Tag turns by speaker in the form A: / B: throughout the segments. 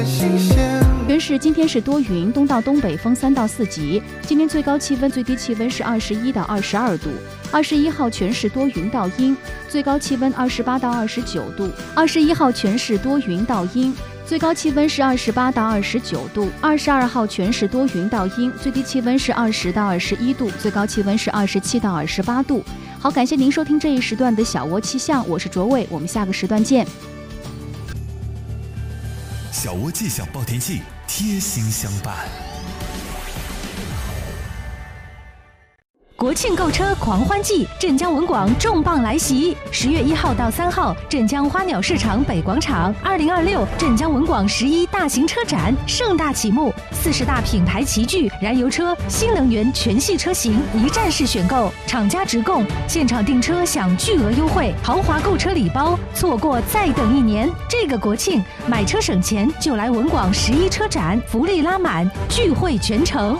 A: 原市今天是多云，东到东北风3到4级。今天最高气温、最低气温是21到22度。21号全市多云到阴，最高气温28到29度。21号全市多云到阴，最高气温是28到29度。22号全市多云到阴，最低气温是20到21度，最高气温是27到28度。好，感谢您收听这一时段的小窝气象，我是卓伟，我们下个时段见。
B: 小窝气象报天气，贴心相伴。
C: 国庆购车狂欢季，镇江文广重磅来袭！10月1号到3号，镇江花鸟市场北广场，2026镇江文广11大型车展盛大启幕，40大品牌齐聚，燃油车、新能源全系车型一站式选购，厂家直供，现场订车享巨额优惠，豪华购车礼包，错过再等1年。这个国庆买车省钱，就来文广11车展，福利拉满，聚会全城。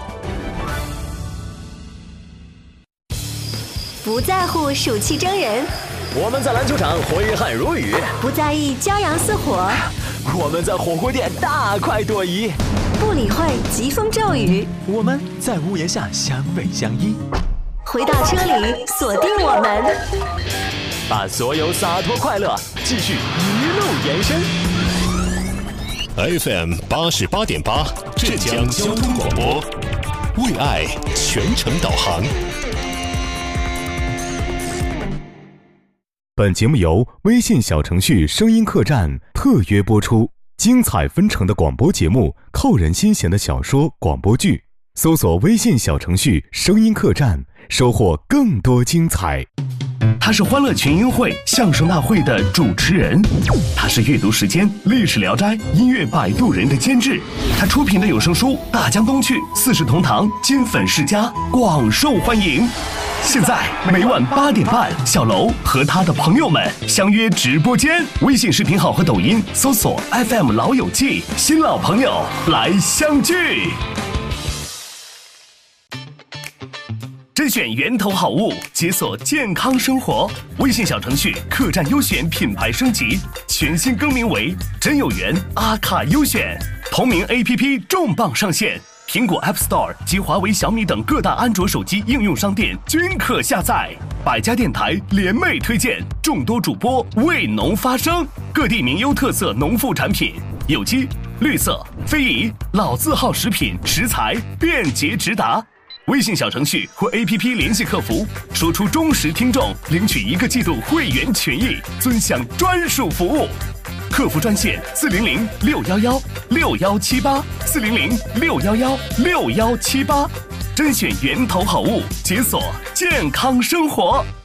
D: 不在乎暑气蒸人，
E: 我们在篮球场挥汗如雨；
D: 不在意骄阳似火，
E: 我们在火锅店大快朵颐；
D: 不理会疾风骤雨，
E: 我们在屋檐下相偎相依。
D: 回到车里，锁定我们，
E: 把所有洒脱快乐继续一路延伸。
B: FM 88.8，镇江交通广播，为爱全程导航。本节目由微信小程序声音客栈特约播出，精彩纷呈的广播节目，扣人心弦的小说广播剧，搜索微信小程序声音客栈，收获更多精彩。
F: 他是欢乐群英会相声大会的主持人，他是阅读时间历史聊斋音乐摆渡人的监制，他出品的有声书《大江东去》4世同堂金粉世家广受欢迎。现在每晚8点半，小楼和他的朋友们相约直播间，微信视频号和抖音搜索 FM 老友记，新老朋友来相聚。甄选源头好物，解锁健康生活。微信小程序客栈优选品牌升级，全新更名为真有缘阿卡优选，同名 APP 重磅上线。苹果 App Store 及华为、小米等各大安卓手机应用商店均可下载。百家电台联袂推荐，众多主播为农发声，各地名优特色农副产品，有机、绿色、非遗、老字号食品食材便捷直达。微信小程序或 APP 联系客服，说出忠实听众，领取1个季度会员权益，尊享专属服务。客服专线400-611-6178，400-611-6178，甄选源头好物，解锁健康生活。